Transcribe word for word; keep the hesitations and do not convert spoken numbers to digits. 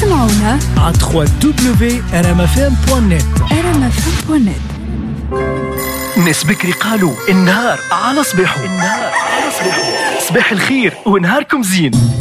تسمعونا على دبليو دبليو ار ام اف ام دوت نت. ار ام اف ام دوت نت. ناس بكري قالوا النهار على صباحو، النهار على صباحو، صباح الخير ونهاركم زين.